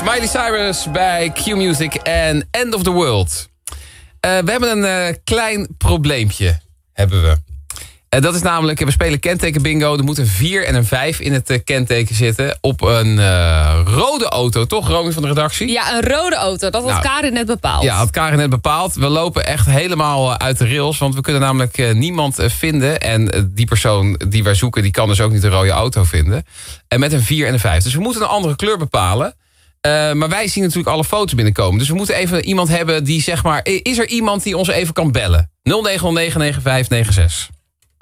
Miley Cyrus bij Q Music en End of the World. We hebben een klein probleempje, hebben we. Dat is namelijk, we spelen kenteken bingo. Er moet een 4 en een 5 in het kenteken zitten. Op een rode auto, toch Romy van de redactie? Ja, een rode auto. Dat had Karin net bepaald. Ja, had Karin net bepaald. We lopen echt helemaal uit de rails. Want we kunnen namelijk niemand vinden. En die persoon die wij zoeken, die kan dus ook niet een rode auto vinden. En met een 4 en een 5. Dus we moeten een andere kleur bepalen. Maar wij zien natuurlijk alle foto's binnenkomen. Dus we moeten even iemand hebben die zeg maar... Is er iemand die ons even kan bellen? 09099596.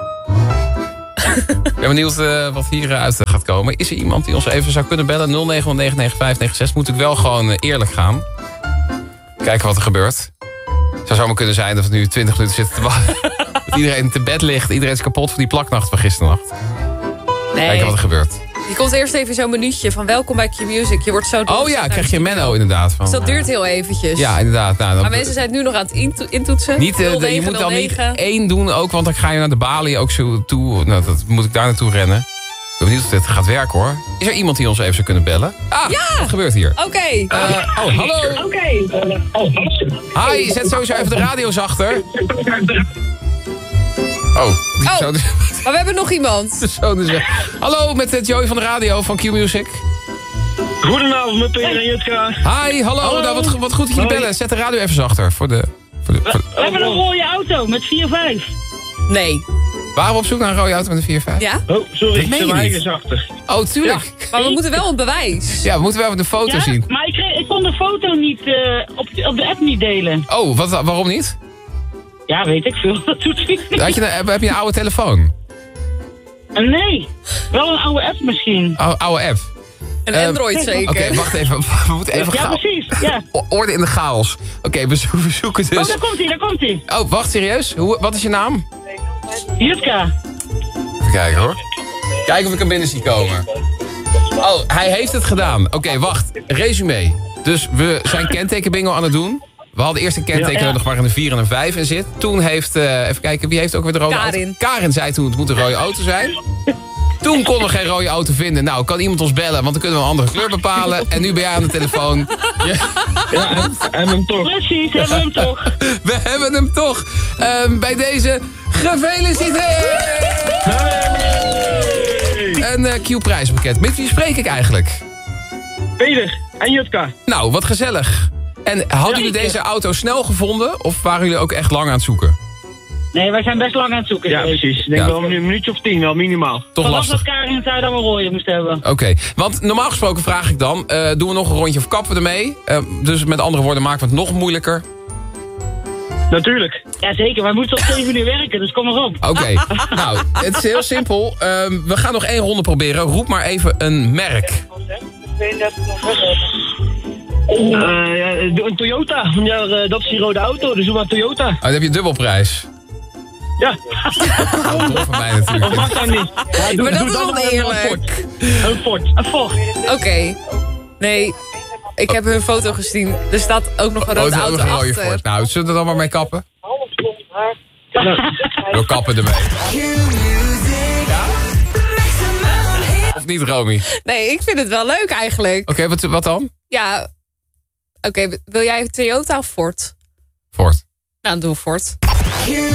Ik ben benieuwd wat hieruit gaat komen. Is er iemand die ons even zou kunnen bellen? 09099596. Moet ik wel gewoon eerlijk gaan. Kijken wat er gebeurt. Het zou zomaar kunnen zijn dat we nu 20 minuten zitten te wachten. Dat iedereen te bed ligt. Iedereen is kapot van die plaknacht van gisternacht. Nee. Kijken wat er gebeurt. Je komt eerst even zo'n minuutje van welkom bij Q Music. Je wordt zo... Oh ja, krijg je een Menno inderdaad. Van, dus dat duurt heel eventjes. Ja, inderdaad. Nou, maar mensen zijn het nu nog aan het intoetsen. Niet, je moet dan niet 1 doen ook, want dan ga je naar de balie ook zo toe. Nou, dat moet ik daar naartoe rennen. Ik ben benieuwd of dit gaat werken hoor. Is er iemand die ons even zou kunnen bellen? Ah, ja! Wat gebeurt hier? Oké. Hallo. Hi, zet sowieso even de radio zachter. Maar we hebben nog iemand. Hallo, met Joey van de radio van Q Music. Goedenavond, met Peter en Jutka. Hi, hallo. Nou, wat goed dat jullie bellen. Zet de radio even zachter. We hebben een rode auto met 4-5. Nee. Waren we op zoek naar een rode auto met een 4-5? Ja. Oh, sorry, ik zet mijn eigen zachter. Oh, tuurlijk. Ja, maar we moeten wel een bewijs. Ja, we moeten wel even de foto zien. Maar ik kon de foto niet op de app niet delen. Oh, waarom niet? Ja, weet ik veel. Dat doet niet. Heb je een oude telefoon? Nee, wel een oude app misschien. Oude app? Een Android zeker. Oké, wacht even. We moeten even Ja, precies. Ja. Orde in de chaos. Oké, we zoeken dus... Oh, daar komt hij. Oh, wacht, serieus? Wat is je naam? Jutka. Even kijken hoor. Kijken of ik hem binnen zie komen. Oh, hij heeft het gedaan. Oké, wacht. Resume. Dus we zijn kenteken bingo aan het doen. We hadden eerst een kenteken nodig waar een 4 en een 5 in zit. Toen heeft, even kijken, wie heeft ook weer de rode auto? Karin zei toen, het moet een rode auto zijn. Toen konden we geen rode auto vinden. Nou, kan iemand ons bellen, want dan kunnen we een andere kleur bepalen. En nu ben jij aan de telefoon. Ja, en hem toch. Precies, hebben we hem toch. We hebben hem toch. Bij deze, gefeliciteerd! Een Q-prijzenpakket. Met wie spreek ik eigenlijk? Peter en Jutka. Nou, wat gezellig. En hadden jullie deze auto snel gevonden? Of waren jullie ook echt lang aan het zoeken? Nee, wij zijn best lang aan het zoeken. Ja, precies. Ik denk wel een minuutje of 10, wel minimaal. Toch lastig. Dat Karin zei dat we rode moesten hebben. Oké, want normaal gesproken vraag ik dan... doen we nog een rondje of kappen we ermee? Dus met andere woorden, maken we het nog moeilijker? Natuurlijk. Ja, zeker. Wij moeten tot 7 uur werken, dus kom maar op. Oké, nou, het is heel simpel. We gaan nog 1 ronde proberen. Roep maar even een merk. Een Toyota. Ja, dat is die rode auto, dus doe maar Toyota. Oh, dan heb je dubbelprijs. Ja. Dat is van mij natuurlijk. Dat mag dan niet. Ja, maar dat is oneerlijk. Een Ford. Oké. Nee, ik heb hun foto gezien. Er staat ook nog een rode auto achter. Ford. Nou, zullen we er dan maar mee kappen? We kappen ermee. Ja? Of niet, Romy? Nee, ik vind het wel leuk eigenlijk. Oké, wat dan? Ja, oké, wil jij Toyota of Ford? Ford. Nou, doe Ford.